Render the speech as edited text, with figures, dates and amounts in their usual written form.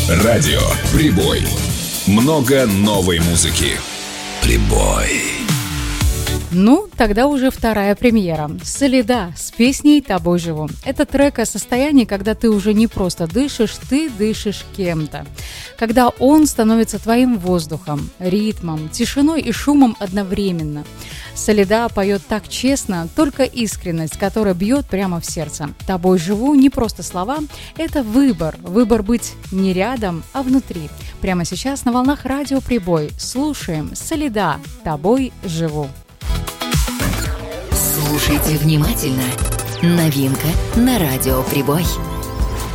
Радио «Прибой». Много новой музыки. «Прибой». Ну, тогда уже вторая премьера. «Солида» с песней «Тобой живу». Это трек о состоянии, когда ты уже не просто дышишь, ты дышишь кем-то. Когда он становится твоим воздухом, ритмом, тишиной и шумом одновременно. «Солида» поет так честно, только искренность, которая бьет прямо в сердце. «Тобой живу» не просто слова, это выбор. Выбор быть не рядом, а внутри. Прямо сейчас на волнах радио «Прибой» слушаем «Солида», «Тобой живу». Слушайте внимательно. Новинка на радио «Прибой».